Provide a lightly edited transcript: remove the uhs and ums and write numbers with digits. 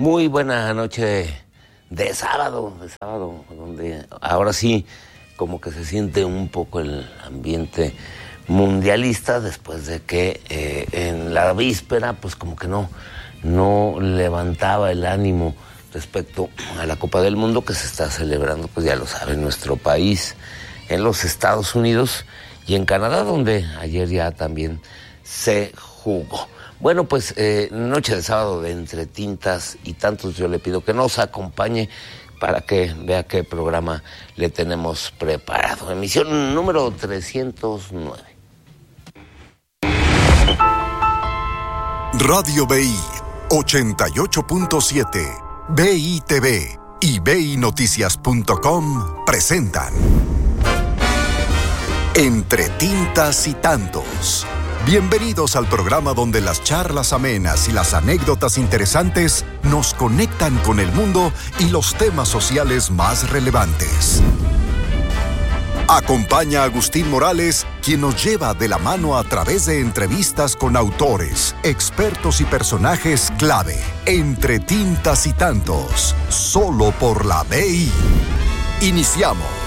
Muy buena noche de sábado, donde ahora sí como que se siente un poco el ambiente mundialista después de que en la víspera pues como que no levantaba el ánimo respecto a la Copa del Mundo que se está celebrando, pues ya lo sabe, en nuestro país, en los Estados Unidos y en Canadá, donde ayer ya también se jugó. Bueno, pues noche de sábado de Entre Tintas y Tantos, yo le pido que nos acompañe para que vea qué programa le tenemos preparado. Emisión número 309. Radio BI 88.7, BI TV y BINoticias.com presentan Entre Tintas y Tantos. Bienvenidos al programa donde las charlas amenas y las anécdotas interesantes nos conectan con el mundo y los temas sociales más relevantes. Acompaña a Agustín Morales, quien nos lleva de la mano a través de entrevistas con autores, expertos y personajes clave. Entre Tintas y Tantos, solo por la BI. Iniciamos.